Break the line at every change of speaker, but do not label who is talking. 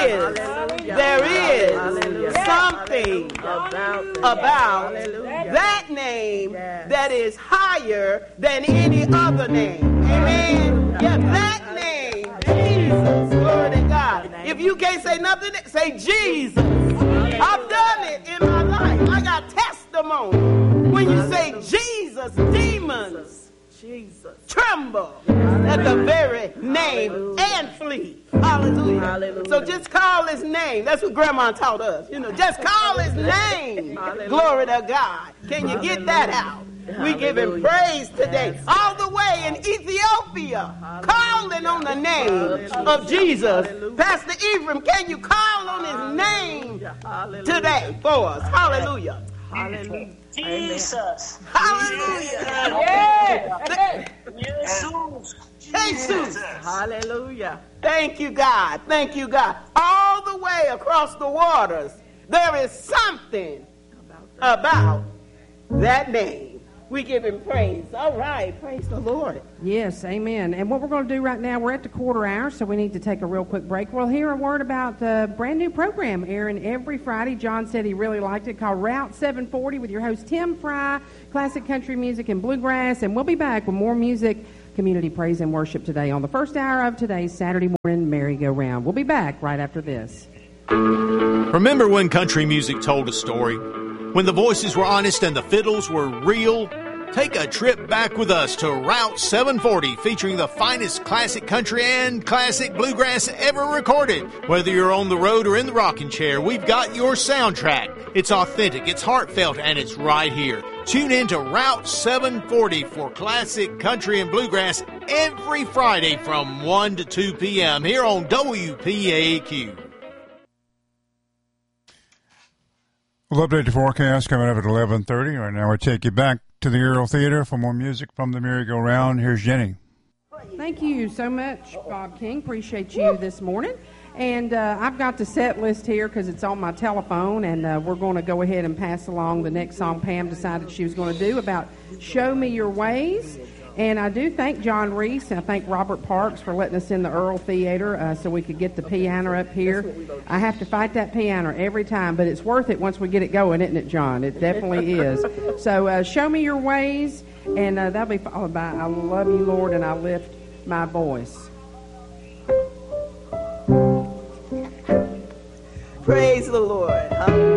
is something about that name that is higher than any other name. Amen. Yeah, that name, Jesus. Glory to God. If you can't say nothing, say Jesus. I've done it in my life. I got testimony. When you say Jesus, demons tremble at the very name and flee. Hallelujah. So just call his name. That's what Grandma taught us. Just call his name. Glory to God. Can you get that out? We give him praise today. All the way in Ethiopia, calling on the name of Jesus. Pastor Ephraim, can you call on his name today for us? Hallelujah.
Hallelujah. Jesus.
Hallelujah.
Yeah. Jesus.
Hallelujah. Thank you, God. Thank you, God. All the way across the waters, there is something about that name. We give him praise. All right. Praise the Lord.
Yes, amen. And what we're going to do right now, we're at the quarter hour, so we need to take a real quick break. We'll hear a word about the brand new program airing every Friday. John said he really liked it, called Route 740 with your host Tim Fry, classic country music and bluegrass. And we'll be back with more music, community praise and worship today on the first hour of today's Saturday morning merry-go-round. We'll be back right after this.
Remember when country music told a story? When the voices were honest and the fiddles were real? Take a trip back with us to Route 740, featuring the finest classic country and classic bluegrass ever recorded. Whether you're on the road or in the rocking chair, we've got your soundtrack. It's authentic, it's heartfelt, and it's right here. Tune in to Route 740 for classic country and bluegrass every Friday from 1 to 2 p.m. here on WPAQ.
We'll update the forecast coming up at 11:30. Right now, we'll take you back to the Earl Theater for more music from the merry-go-round. Here's Jenny.
Thank you so much, Bob King. Appreciate you this morning. And I've got the set list here because it's on my telephone, and we're going to go ahead and pass along the next song Pam decided she was going to do about Show Me Your Ways. And I do thank John Reese and I thank Robert Parks for letting us in the Earl Theater so we could get the piano up here. I have to fight that piano every time, but it's worth it once we get it going, isn't it, John? It definitely is. So Show Me Your Ways, and that'll be followed by I Love You, Lord, and I Lift My Voice.
Praise the Lord. Hallelujah.